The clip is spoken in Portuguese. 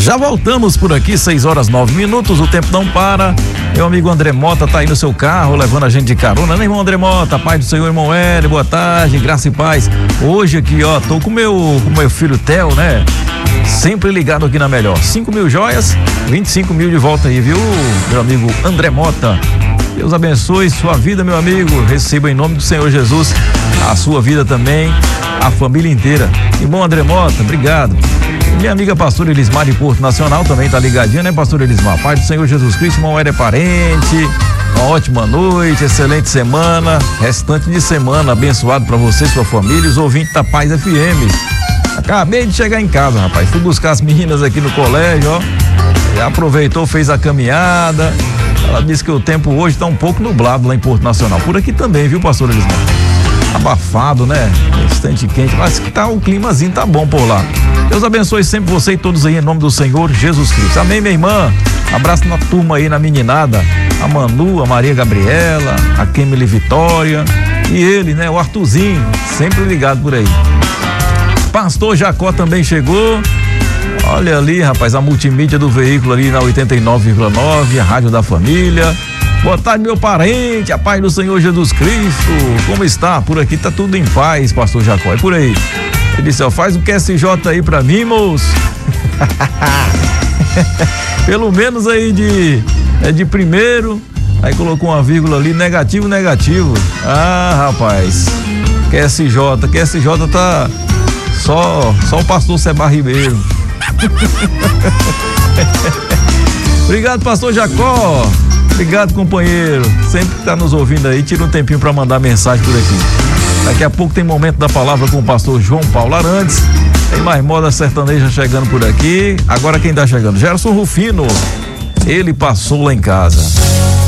Já voltamos por aqui, 6h09, o tempo não para. Meu amigo André Mota tá aí no seu carro, levando a gente de carona, né, irmão André Mota? Paz do Senhor, irmão Hélio, boa tarde, graça e paz. Hoje aqui, ó, tô com meu filho Theo, né? Sempre ligado aqui na Melhor. 5.000 joias, 25.000 de volta aí, viu, meu amigo André Mota? Deus abençoe sua vida, meu amigo. Receba em nome do Senhor Jesus a sua vida também, a família inteira. Irmão André Mota, obrigado. Minha amiga pastora Elismar de Porto Nacional também tá ligadinha, né, pastor Elismar? Pai do Senhor Jesus Cristo, irmão Hélio é parente. Uma ótima noite, excelente semana, restante de semana abençoado pra você, sua família, os ouvintes da Paz FM. Acabei de chegar em casa, rapaz. Fui buscar as meninas aqui no colégio, ó. Já aproveitou, fez a caminhada. Ela disse que o tempo hoje tá um pouco nublado lá em Porto Nacional. Por aqui também, viu, pastor Elismar? Abafado, né? Bastante quente, mas que tá, o climazinho tá bom por lá. Deus abençoe sempre você e todos aí em nome do Senhor Jesus Cristo. Amém, minha irmã? Abraço na turma aí, na meninada. A Manu, a Maria Gabriela, a Kemily Vitória e ele, né? O Arthurzinho, sempre ligado por aí. Pastor Jacó também chegou. Olha ali, rapaz, a multimídia do veículo ali na 89,9, a Rádio da Família. Boa tarde, meu parente, a paz do Senhor Jesus Cristo. Como está? Por aqui tá tudo em paz, pastor Jacó. É por aí. Ele disse, ó, faz um QSJ aí pra mim, moço. Pelo menos aí de primeiro. Aí colocou uma vírgula ali, negativo. Ah, rapaz. QSJ tá só o pastor Seba Ribeiro. Obrigado, pastor Jacó. Obrigado, companheiro. Sempre que tá nos ouvindo aí, tira um tempinho para mandar mensagem por aqui. Daqui a pouco tem momento da palavra com o pastor João Paulo Arantes. Tem mais moda sertaneja chegando por aqui. Agora quem tá chegando? Gerson Rufino. Ele passou lá em casa.